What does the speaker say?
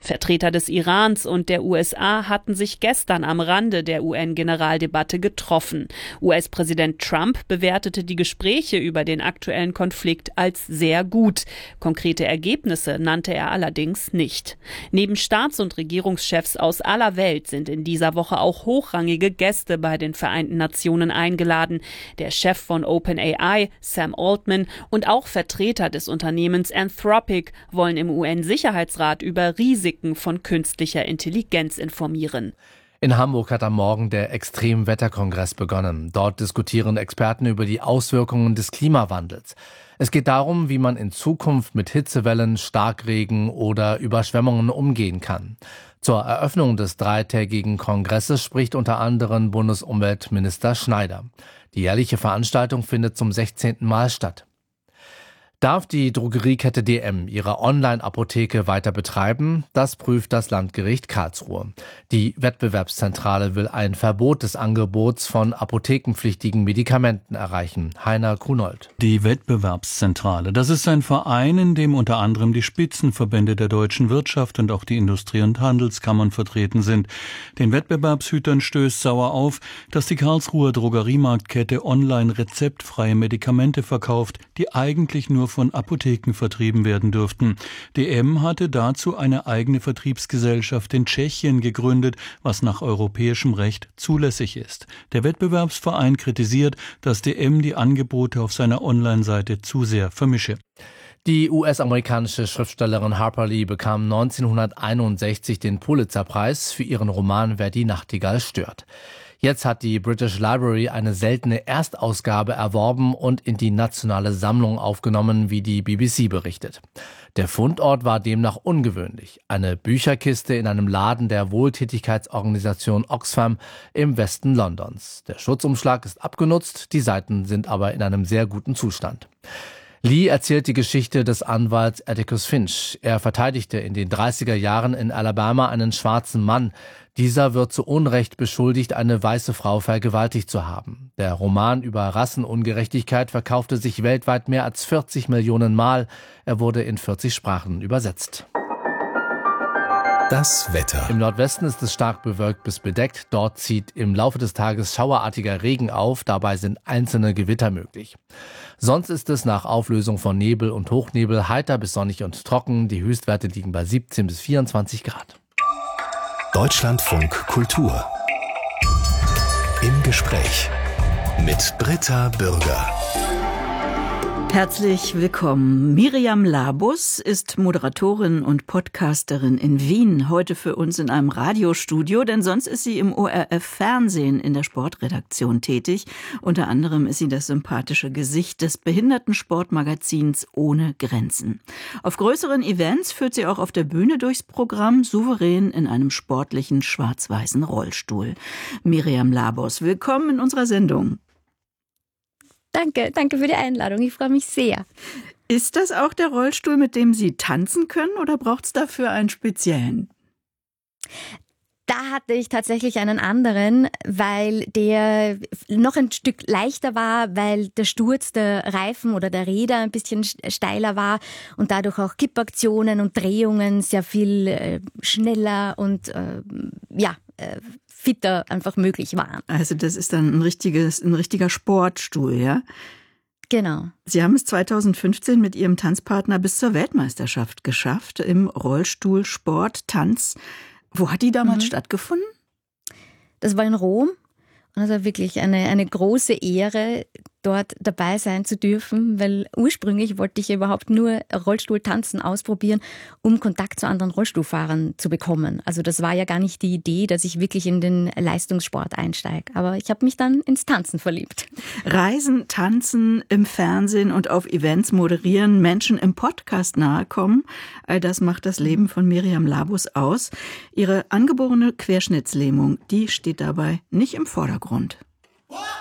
Vertreter des Irans und der USA hatten sich gestern am Rande der UN-Generaldebatte getroffen. US-Präsident Trump bewertete die Gespräche über den aktuellen Konflikt als sehr gut. Konkrete Ergebnisse nannte er allerdings nicht. Neben Staats- und Regierungschefs aus aller Welt sind in dieser Woche auch hochrangige Gäste bei den Vereinten Nationen eingeladen. Der Chef von OpenAI, Sam Altman, und auch Vertreter des Unternehmens Anthropic wollen im UN-Sicherheitsrat über Risiken von künstlicher Intelligenz informieren. In Hamburg hat am Morgen der Extremwetterkongress begonnen. Dort diskutieren Experten über die Auswirkungen des Klimawandels. Es geht darum, wie man in Zukunft mit Hitzewellen, Starkregen oder Überschwemmungen umgehen kann. Zur Eröffnung des dreitägigen Kongresses spricht unter anderem Bundesumweltminister Schneider. Die jährliche Veranstaltung findet zum 16. Mal statt. Darf die Drogeriekette DM ihre Online-Apotheke weiter betreiben? Das prüft das Landgericht Karlsruhe. Die Wettbewerbszentrale will ein Verbot des Angebots von apothekenpflichtigen Medikamenten erreichen. Heiner Kunold. Die Wettbewerbszentrale, das ist ein Verein, in dem unter anderem die Spitzenverbände der deutschen Wirtschaft und auch die Industrie- und Handelskammern vertreten sind. Den Wettbewerbshütern stößt sauer auf, dass die Karlsruher Drogeriemarktkette online rezeptfreie Medikamente verkauft, die eigentlich nur von Apotheken vertrieben werden dürften. DM hatte dazu eine eigene Vertriebsgesellschaft in Tschechien gegründet, was nach europäischem Recht zulässig ist. Der Wettbewerbsverein kritisiert, dass DM die Angebote auf seiner Online-Seite zu sehr vermische. Die US-amerikanische Schriftstellerin Harper Lee bekam 1961 den Pulitzer-Preis für ihren Roman Wer die Nachtigall stört. Jetzt hat die British Library eine seltene Erstausgabe erworben und in die nationale Sammlung aufgenommen, wie die BBC berichtet. Der Fundort war demnach ungewöhnlich. Eine Bücherkiste in einem Laden der Wohltätigkeitsorganisation Oxfam im Westen Londons. Der Schutzumschlag ist abgenutzt, die Seiten sind aber in einem sehr guten Zustand. Lee erzählt die Geschichte des Anwalts Atticus Finch. Er verteidigte in den 30er Jahren in Alabama einen schwarzen Mann. Dieser wird zu Unrecht beschuldigt, eine weiße Frau vergewaltigt zu haben. Der Roman über Rassenungerechtigkeit verkaufte sich weltweit mehr als 40 Millionen Mal. Er wurde in 40 Sprachen übersetzt. Das Wetter. Im Nordwesten ist es stark bewölkt bis bedeckt. Dort zieht im Laufe des Tages schauerartiger Regen auf. Dabei sind einzelne Gewitter möglich. Sonst ist es nach Auflösung von Nebel und Hochnebel heiter bis sonnig und trocken. Die Höchstwerte liegen bei 17 bis 24 Grad. Deutschlandfunk Kultur. Im Gespräch mit Britta Bürger. Herzlich willkommen. Miriam Labus ist Moderatorin und Podcasterin in Wien, heute für uns in einem Radiostudio, denn sonst ist sie im ORF-Fernsehen in der Sportredaktion tätig. Unter anderem ist sie das sympathische Gesicht des Behindertensportmagazins Ohne Grenzen. Auf größeren Events führt sie auch auf der Bühne durchs Programm, souverän in einem sportlichen schwarz-weißen Rollstuhl. Miriam Labus, willkommen in unserer Sendung. Danke für die Einladung. Ich freue mich sehr. Ist das auch der Rollstuhl, mit dem Sie tanzen können, oder braucht es dafür einen speziellen? Da hatte ich tatsächlich einen anderen, weil der noch ein Stück leichter war, weil der Sturz der Reifen oder der Räder ein bisschen steiler war und dadurch auch Kippaktionen und Drehungen sehr viel schneller und fitter einfach möglich waren. Also das ist dann ein richtiger Sportstuhl, ja? Genau. Sie haben es 2015 mit Ihrem Tanzpartner bis zur Weltmeisterschaft geschafft im Rollstuhlsport, Tanz. Wo hat die damals stattgefunden? Das war in Rom. Also wirklich eine große Ehre, dort dabei sein zu dürfen, weil ursprünglich wollte ich überhaupt nur Rollstuhltanzen ausprobieren, um Kontakt zu anderen Rollstuhlfahrern zu bekommen. Also das war ja gar nicht die Idee, dass ich wirklich in den Leistungssport einsteige. Aber ich habe mich dann ins Tanzen verliebt. Reisen, tanzen, im Fernsehen und auf Events moderieren, Menschen im Podcast nahe kommen. All das macht das Leben von Miriam Labus aus. Ihre angeborene Querschnittslähmung, die steht dabei nicht im Vordergrund.